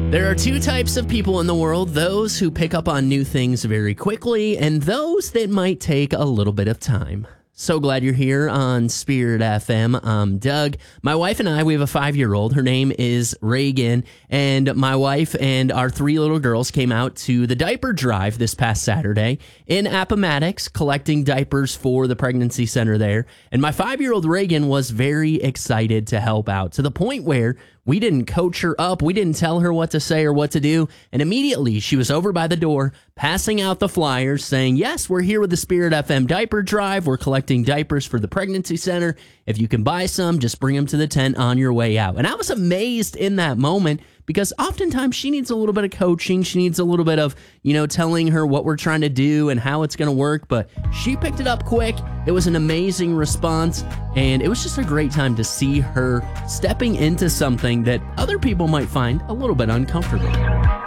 There are two types of people in the world, those who pick up on new things very quickly and those that might take a little bit of time. So glad you're here on Spirit FM. I'm Doug. My wife and I, we have a 5-year-old. Her name is Reagan, and my wife and our 3 little girls came out to the diaper drive this past Saturday in Appomattox, collecting diapers for the pregnancy center there. And my 5-year-old Reagan was very excited to help out, to the point where we didn't coach her up. We didn't tell her what to say or what to do. And immediately she was over by the door, passing out the flyers saying, yes, we're here with the Spirit FM diaper drive. We're collecting diapers for the pregnancy center. If you can buy some, just bring them to the tent on your way out. And I was amazed in that moment because oftentimes she needs a little bit of coaching. She needs a little bit of, telling her what we're trying to do and how it's going to work. But she picked it up quick. It was an amazing response. And it was just a great time to see her stepping into something that other people might find a little bit uncomfortable.